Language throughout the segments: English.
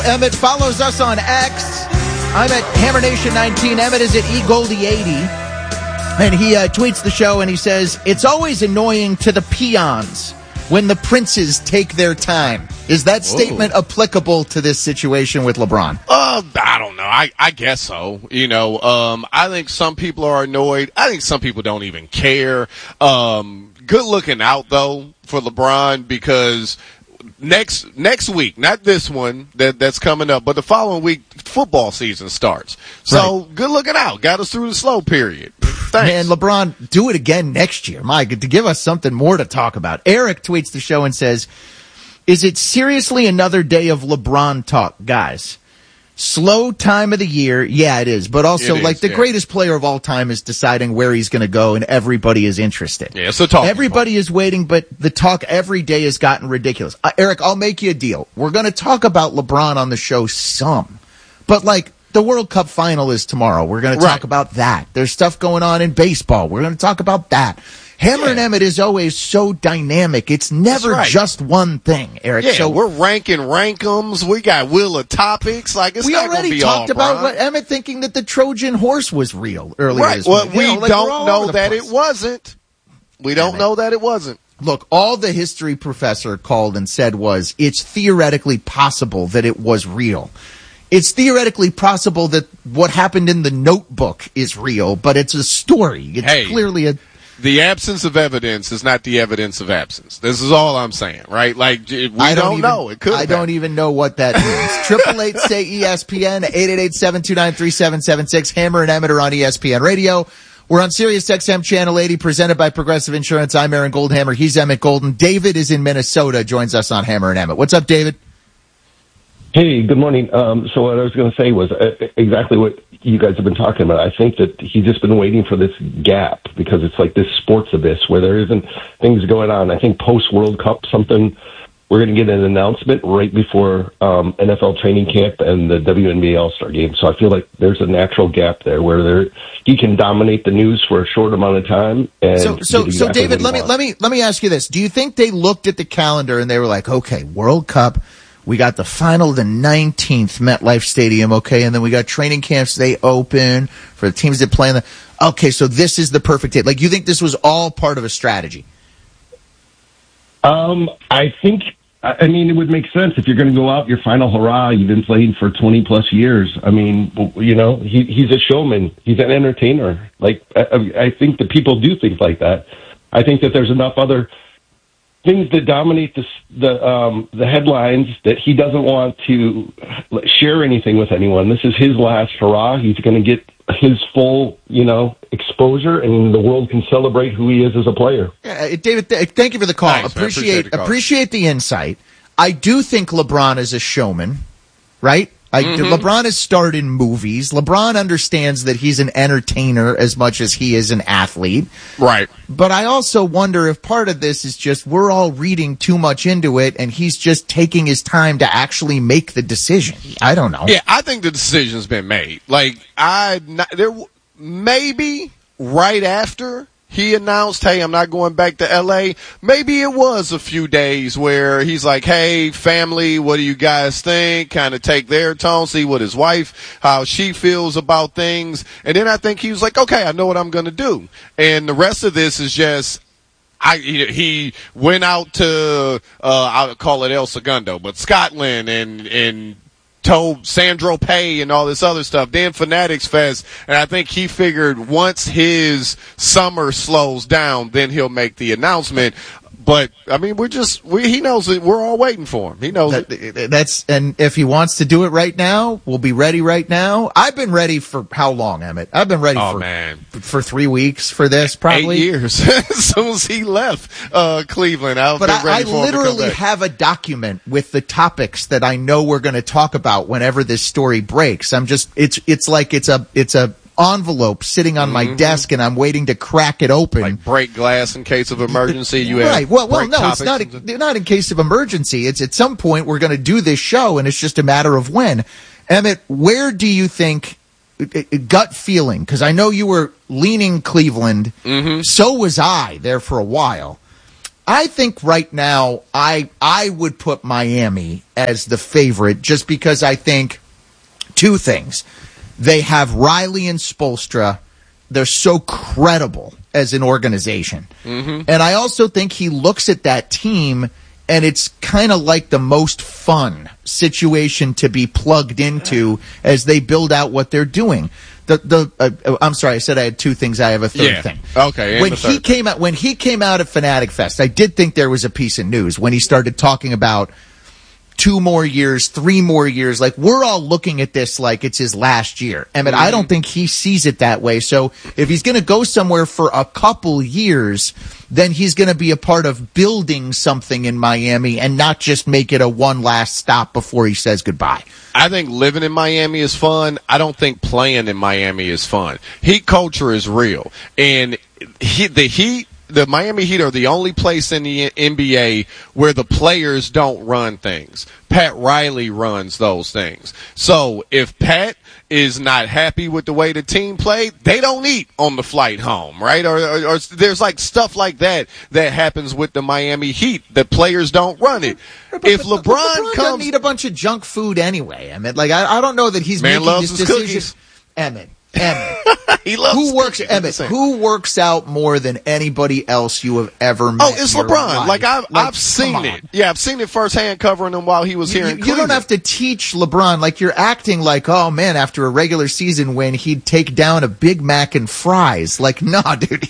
Emmett follows us on X. I'm at HammerNation19. Emmett is at eGoldie80. And he tweets the show and he says, it's always annoying to the peons when the princes take their time. Is that statement applicable to this situation with LeBron? I don't know. I guess so. I think some people are annoyed. I think some people don't even care. Good looking out, though, for LeBron because next week, not this one that's coming up, but the following week, football season starts. So Good looking out. Got us through the slow period. Thanks. Man, LeBron, do it again next year. My God, to give us something more to talk about. Eric tweets the show and says, is it seriously another day of LeBron talk, guys? Slow time of the year. Yeah, it is. But also, the greatest player of all time is deciding where he's going to go, and everybody is interested. Yeah, so talk. Everybody is waiting, but the talk every day has gotten ridiculous. Eric, I'll make you a deal. We're going to talk about LeBron on the show some. But, the World Cup final is tomorrow. We're going to talk about that. There's stuff going on in baseball. We're going to talk about that. Hammer and Emmett is always so dynamic. It's never just one thing, Eric. Yeah, so we're ranking rankums. We got wheel of topics. It's we not already be talked all about what Emmett thinking that the Trojan horse was real earlier this Well, week. we don't know that it wasn't. We don't know that it wasn't. Look, all the history professor called and said was it's theoretically possible that it was real. It's theoretically possible that what happened in the Notebook is real, but it's a story. It's clearly a... The absence of evidence is not the evidence of absence. This is all I'm saying, right? We don't know. It could. I don't even know what that means. 888 say ESPN 888-729-3776. Hammer and Emmett are on ESPN Radio. We're on Sirius XM Channel 80, presented by Progressive Insurance. I'm Aaron Goldhammer. He's Emmett Golden. David is in Minnesota. Joins us on Hammer and Emmett. What's up, David? Hey, good morning. So what I was going to say was exactly what you guys have been talking about. I think that he's just been waiting for this gap because it's like this sports abyss where there isn't things going on. I think post-World Cup, we're going to get an announcement right before NFL training camp and the WNBA All-Star game. So I feel like there's a natural gap there where he can dominate the news for a short amount of time. And so David, let me ask you this. Do you think they looked at the calendar and they were like, okay, World Cup, we got the final the 19th, MetLife Stadium, okay, and then we got training camps. They open for the teams that play in the. Okay, so this is the perfect date. You think this was all part of a strategy? I think. I mean, it would make sense if you're going to go out your final hurrah. You've been playing for 20 plus years. I mean, he's a showman. He's an entertainer. I think that people do things like that. I think that there's enough other things that dominate the headlines that he doesn't want to share anything with anyone. This is his last hurrah. He's going to get his full, exposure, and the world can celebrate who he is as a player. Yeah, David, thank you for the call. Thanks, appreciate the insight. I do think LeBron is a showman, right? LeBron has starred in movies. LeBron understands that he's an entertainer as much as he is an athlete. Right. But I also wonder if part of this is just we're all reading too much into it, and he's just taking his time to actually make the decision. I don't know. Yeah, I think the decision's been made. Maybe right after he announced, hey, I'm not going back to L.A., maybe it was a few days where he's like, hey, family, what do you guys think? Kind of take their tone, see what his wife, how she feels about things. And then I think he was like, okay, I know what I'm going to do. And the rest of this is just, he went out to, I'll call it El Segundo, but Scotland and told Sandro Pay and all this other stuff, then Fanatics Fest, and I think he figured once his summer slows down, then he'll make the announcement. But I mean, he knows it. We're all waiting for him. He knows it. And if he wants to do it right now, we'll be ready right now. I've been ready for how long, Emmett? I've been ready for 3 weeks for this, probably 8 years. As soon as he left Cleveland, I literally have a document with the topics that I know we're going to talk about whenever this story breaks. It's like it's a envelope sitting on my desk, and I'm waiting to crack it open. Like break glass in case of emergency. You right. Well, no, it's not in case of emergency. It's at some point we're going to do this show, and it's just a matter of when. Emmett, where do you think, gut feeling, because I know you were leaning Cleveland, so was I there for a while. I think right now I would put Miami as the favorite just because I think two things. They have Riley and Spoelstra. They're so credible as an organization. Mm-hmm. And I also think he looks at that team and it's kind of like the most fun situation to be plugged into as they build out what they're doing. I'm sorry, I said I had two things. I have a third thing. Okay. When he came out at Fanatic Fest, I did think there was a piece of news when he started talking about 2 more years, 3 more years. Like, we're all looking at this like it's his last year. I mean, I don't think he sees it that way. So if he's going to go somewhere for a couple years, then he's going to be a part of building something in Miami and not just make it a one last stop before he says goodbye. I think living in Miami is fun. I don't think playing in Miami is fun. Heat culture is real. And the Miami Heat are the only place in the NBA where the players don't run things. Pat Riley runs those things. So if Pat is not happy with the way the team played, they don't eat on the flight home, right? Or there's like stuff like that happens with the Miami Heat. The players don't run it. If LeBron doesn't eat a bunch of junk food anyway. I mean, like, I don't know that he's making this decision. Cookies. Emmett. He loves who works out more than anybody else you have ever met? Oh, it's LeBron. Like I've seen it. Yeah, I've seen it firsthand covering him while he was here in Cleveland. You don't have to teach LeBron. Like, you're acting like, oh man, after a regular season win, he'd take down a Big Mac and fries. Like, nah, dude.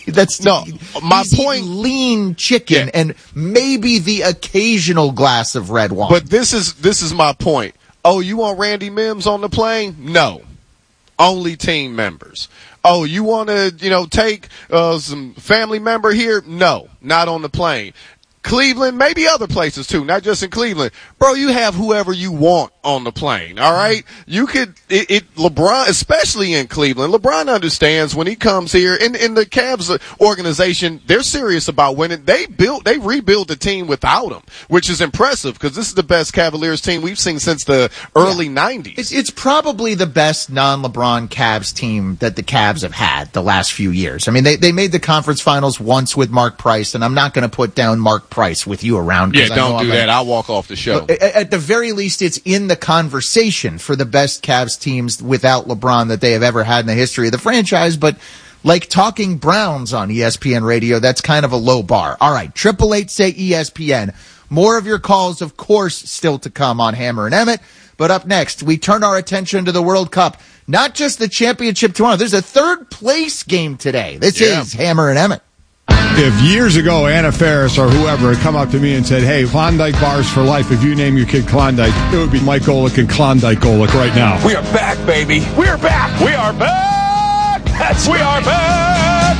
My point. Lean chicken and maybe the occasional glass of red wine. But this is my point. Oh, you want Randy Mims on the plane? No. Only team members. Oh, you want to, take some family member here? No, not on the plane. Cleveland, maybe other places too, not just in Cleveland. Bro, you have whoever you want on the plane, all right? You could, LeBron, especially in Cleveland, LeBron understands when he comes here, in the Cavs organization, they're serious about winning. They rebuilt the team without him, which is impressive because this is the best Cavaliers team we've seen since the early 90s. It's probably the best non-LeBron Cavs team that the Cavs have had the last few years. I mean, they made the conference finals once with Mark Price, and I'm not going to put down Mark Price with you around. Yeah, don't do that. I'll walk off the show. At the very least, it's in the conversation for the best Cavs teams without LeBron that they have ever had in the history of the franchise. But like talking Browns on ESPN radio, that's kind of a low bar. All right, 888-SAY-ESPN. More of your calls, of course, still to come on Hammer and Emmett. But up next, we turn our attention to the World Cup. Not just the championship tomorrow. There's a third place game today. This is Hammer and Emmett. If years ago Anna Faris or whoever had come up to me and said, hey, Klondike bars for life, if you name your kid Klondike, it would be Mike Golick and Klondike Golick right now. We are back, baby. We are back. We are back. We are back.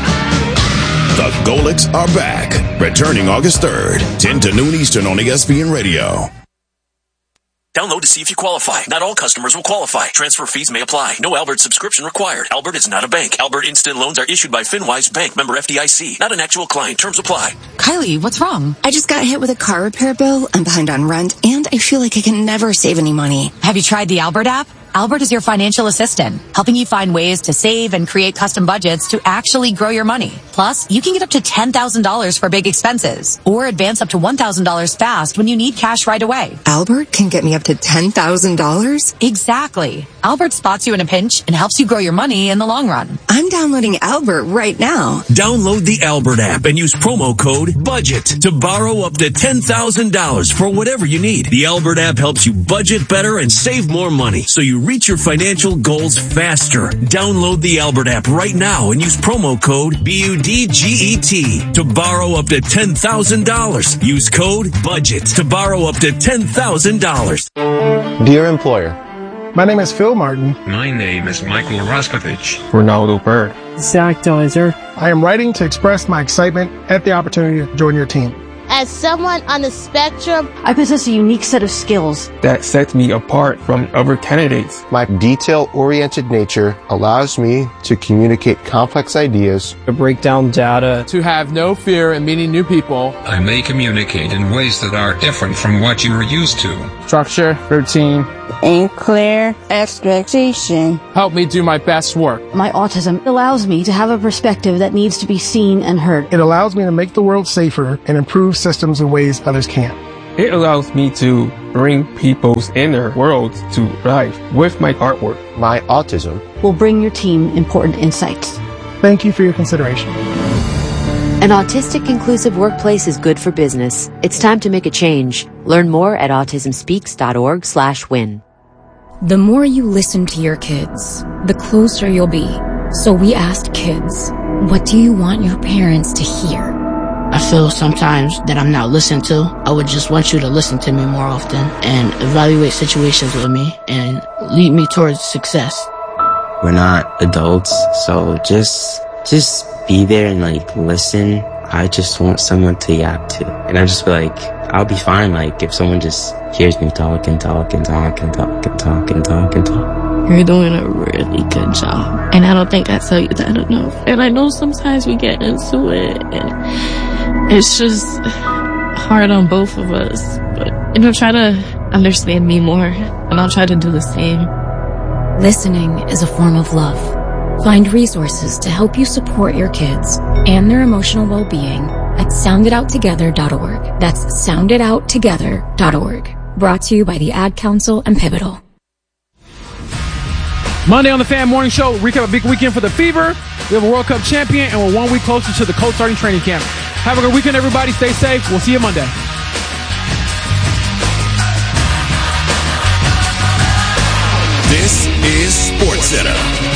The Golicks are back. Returning August 3rd, 10 to noon Eastern on ESPN Radio. Download to see if you qualify. Not all customers will qualify. Transfer fees may apply. No Albert subscription required. Albert is not a bank. Albert Instant Loans are issued by FinWise Bank, member FDIC. Not an actual client. Terms apply. Kylie, what's wrong? I just got hit with a car repair bill. I'm behind on rent, and I feel like I can never save any money. Have you tried the Albert app? Albert is your financial assistant, helping you find ways to save and create custom budgets to actually grow your money. Plus, you can get up to $10,000 for big expenses or advance up to $1,000 fast when you need cash right away. Albert can get me up to $10,000? Exactly. Albert spots you in a pinch and helps you grow your money in the long run. I'm downloading Albert right now. Download the Albert app and use promo code BUDGET to borrow up to $10,000 for whatever you need. The Albert app helps you budget better and save more money so you reach your financial goals faster. Download the Albert app right now and use promo code BUDGET to borrow up to $10,000. Use code BUDGET to borrow up to $10,000. Dear employer, my name is Phil Martin. My name is Michael Raskovich. Ronaldo Bird. Zach Deiser. I am writing to express my excitement at the opportunity to join your team. As someone on the spectrum, I possess a unique set of skills that sets me apart from other candidates. My detail-oriented nature allows me to communicate complex ideas, to break down data, to have no fear in meeting new people. I may communicate in ways that are different from what you are used to. Structure, routine, and clear expectation. Help me do my best work. My autism allows me to have a perspective that needs to be seen and heard. It allows me to make the world safer and improve systems in ways others can't. It allows me to bring people's inner worlds to life with my artwork. My autism will bring your team important insights. Thank you for your consideration. An autistic inclusive workplace is good for business. It's time to make a change. Learn more at autismspeaks.org/win. The more you listen to your kids, the closer you'll be. So we asked kids, what do you want your parents to hear? I feel sometimes that I'm not listened to. I would just want you to listen to me more often and evaluate situations with me and lead me towards success. We're not adults, so just be there and listen. I just want someone to yap to. And I just feel like I'll be fine if someone just hears me talk and talk and talk and talk and talk and talk and talk. You're doing a really good job. And I don't think I tell you that enough. And I know sometimes we get into it and it's just hard on both of us. But, try to understand me more and I'll try to do the same. Listening is a form of love. Find resources to help you support your kids and their emotional well-being at soundidouttogether.org. That's soundidouttogether.org. Brought to you by the Ad Council and Pivotal. Monday on the Fan Morning Show, recap a big weekend for the Fever. We have a World Cup champion, and we're 1 week closer to the Colts starting training camp. Have a good weekend, everybody. Stay safe. We'll see you Monday. This is SportsCenter.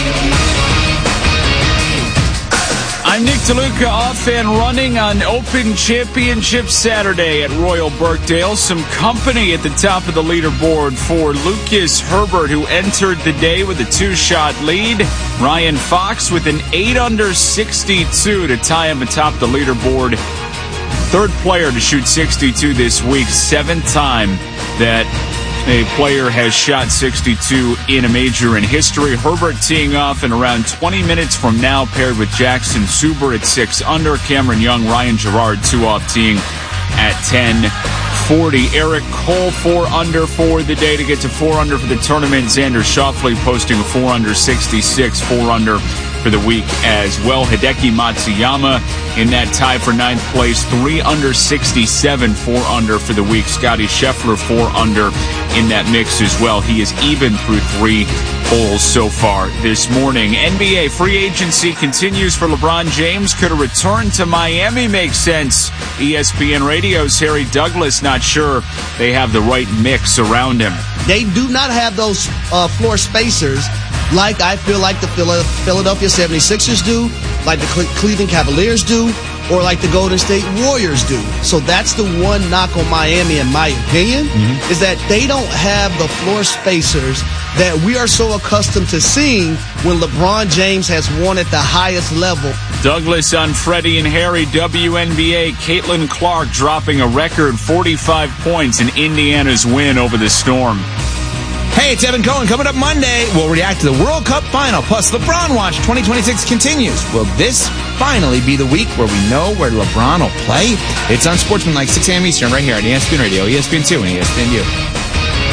I'm Nick DeLuca, off and running on Open Championship Saturday at Royal Birkdale. Some company at the top of the leaderboard for Lucas Herbert, who entered the day with a 2-shot lead. Ryan Fox with an 8-under 62 to tie him atop the leaderboard. Third player to shoot 62 this week, 7th time that a player has shot 62 in a major in history. Herbert teeing off in around 20 minutes from now, paired with Jackson Suber at 6 under. Cameron Young, Ryan Gerard, 2 off teeing at 10:40. Eric Cole, 4 under for the day to get to 4 under for the tournament. Xander Schauffele posting a 4 under 66, 4 under for the week as well. Hideki Matsuyama in that tie for 9th place, 3 under 67, 4 under for the week. Scotty Scheffler, 4 under in that mix as well. He is even through 3 holes so far this morning. NBA free agency continues for LeBron James. Could a return to Miami make sense? ESPN Radio's Harry Douglas not sure they have the right mix around him. They do not have those floor spacers like I feel like the Philadelphia 76ers do, like the Cleveland Cavaliers do, or like the Golden State Warriors do. So that's the one knock on Miami, in my opinion, is that they don't have the floor spacers that we are so accustomed to seeing when LeBron James has won at the highest level. Douglas on Freddie and Harry. WNBA, Caitlin Clark dropping a record 45 points in Indiana's win over the Storm. Hey, it's Evan Cohen. Coming up Monday, we'll react to the World Cup final, plus LeBron Watch 2026 continues. Will this finally be the week where we know where LeBron will play? It's on Sportsman 6 a.m. Eastern right here on ESPN Radio, ESPN2, and ESPNU.